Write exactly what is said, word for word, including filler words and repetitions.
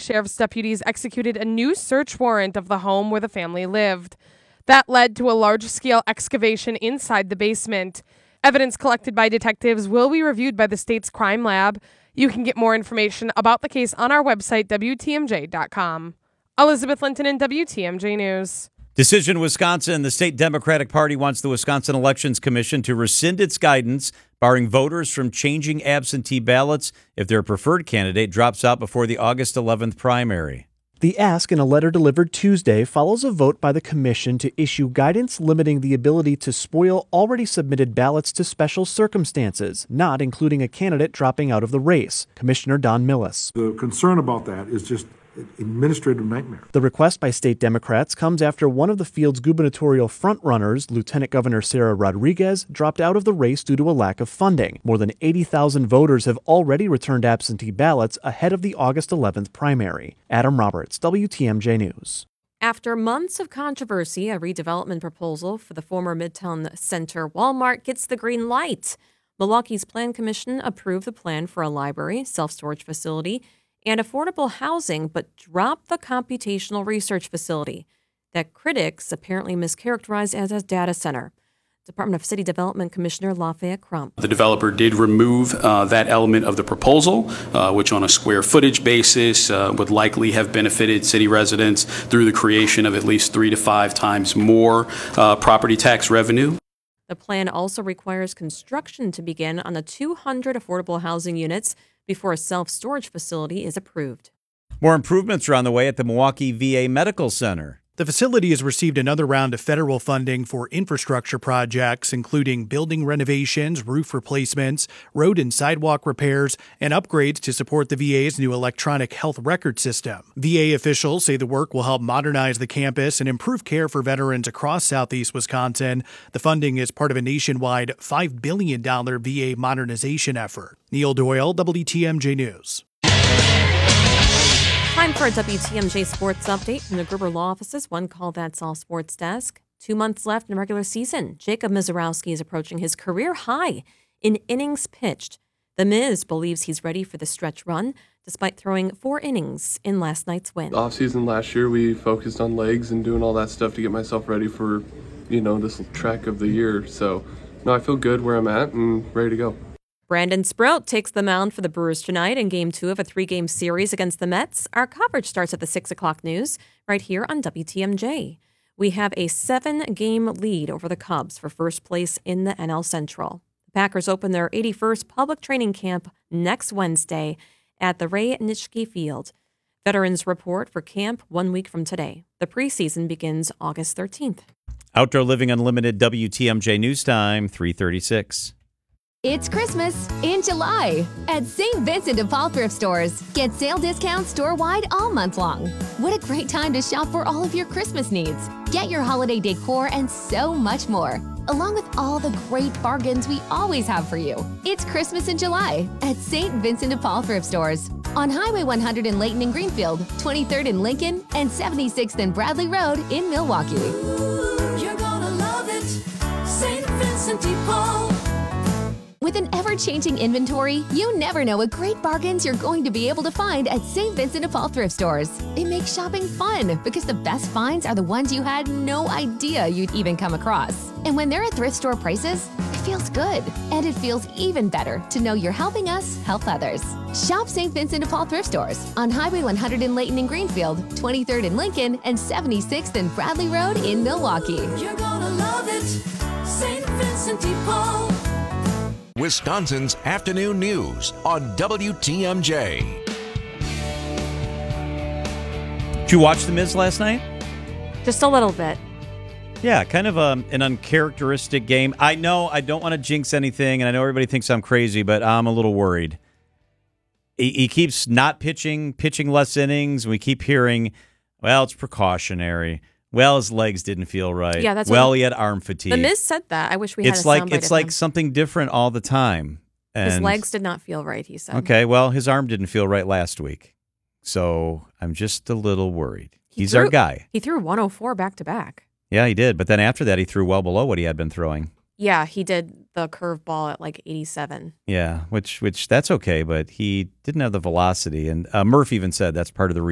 sheriff's deputies executed a new search warrant of the home where the family lived. That led to a large-scale excavation inside the basement. Evidence collected by detectives will be reviewed by the state's crime lab. You can get more information about the case on our website, W T M J dot com. Elizabeth Linton in W T M J News. Decision Wisconsin. The state Democratic Party wants the Wisconsin Elections Commission to rescind its guidance, barring voters from changing absentee ballots if their preferred candidate drops out before the August eleventh primary. The ask in a letter delivered Tuesday follows a vote by the commission to issue guidance limiting the ability to spoil already submitted ballots to special circumstances, not including a candidate dropping out of the race. Commissioner Don Millis. The concern about that is just administrative nightmare. The request by state Democrats comes after one of the field's gubernatorial frontrunners, Lieutenant Governor Sarah Rodriguez, dropped out of the race due to a lack of funding. More than eighty thousand voters have already returned absentee ballots ahead of the August eleventh primary. Adam Roberts, W T M J News. After months of controversy, a redevelopment proposal for the former Midtown Center Walmart gets the green light. Milwaukee's Plan Commission approved the plan for a library, self-storage facility, and affordable housing, but dropped the computational research facility that critics apparently mischaracterized as a data center. Department of City Development Commissioner Lafayette Crump. The developer did remove uh, that element of the proposal, uh, which on a square footage basis uh, would likely have benefited city residents through the creation of at least three to five times more uh, property tax revenue. The plan also requires construction to begin on the two hundred affordable housing units before a self-storage facility is approved. More improvements are on the way at the Milwaukee V A Medical Center. The facility has received another round of federal funding for infrastructure projects, including building renovations, roof replacements, road and sidewalk repairs, and upgrades to support the V A's new electronic health record system. V A officials say the work will help modernize the campus and improve care for veterans across southeast Wisconsin. The funding is part of a nationwide five billion dollars V A modernization effort. Neil Doyle, W T M J News. Time for a W T M J sports update from the Gruber Law Office's One Call That's All Sports Desk. Two months left in the regular season. Jacob Mizorowski is approaching his career high in innings pitched. The Miz believes he's ready for the stretch run, despite throwing four innings in last night's win. Off-season last year, we focused on legs and doing all that stuff to get myself ready for, you know, this trek of the year. So, no, I feel good where I'm at and ready to go. Brandon Sprout takes the mound for the Brewers tonight in Game two of a three-game series against the Mets. Our coverage starts at the six o'clock news right here on W T M J. We have a seven-game lead over the Cubs for first place in the N L Central. The Packers open their eighty-first public training camp next Wednesday at the Ray Nitschke Field. Veterans report for camp one week from today. The preseason begins August thirteenth. Outdoor Living Unlimited W T M J News Time, three thirty-six. It's Christmas in July at Saint Vincent de Paul Thrift Stores. Get sale discounts store-wide all month long. What a great time to shop for all of your Christmas needs. Get your holiday decor and so much more, along with all the great bargains we always have for you. It's Christmas in July at Saint Vincent de Paul Thrift Stores on Highway one hundred in Layton and Greenfield, twenty-third in Lincoln, and seventy-sixth and Bradley Road in Milwaukee. Ooh, you're gonna love it, Saint Vincent de Paul. With an ever-changing inventory, you never know what great bargains you're going to be able to find at Saint Vincent de Paul Thrift Stores. It makes shopping fun because the best finds are the ones you had no idea you'd even come across. And when they're at thrift store prices, it feels good. And it feels even better to know you're helping us help others. Shop Saint Vincent de Paul Thrift Stores on Highway one hundred in Layton and Greenfield, twenty-third in Lincoln, and seventy-sixth and Bradley Road in Milwaukee. You're gonna love it, Saint Vincent de Paul. Wisconsin's afternoon news on W T M J. Did you watch The Miz last night? Just a little bit. Yeah, kind of a, an uncharacteristic game. I know I don't want to jinx anything, and I know everybody thinks I'm crazy, but I'm a little worried. He, he keeps not pitching, pitching less innings, and we keep hearing, well, it's precautionary. Well, his legs didn't feel right. Yeah, that's well, what he had arm fatigue. The Miz said that. I wish we had it's a like soundbite It's of like him. something different all the time. And His legs did not feel right, he said. Okay, well, his arm didn't feel right last week. So I'm just a little worried. He He's threw, our guy. He threw one oh four back-to-back. Yeah, he did. But then after that, he threw well below what he had been throwing. Yeah, he did the curve ball at like eighty-seven. Yeah, which which that's okay, but he didn't have the velocity. And uh, Murph even said that's part of the reason.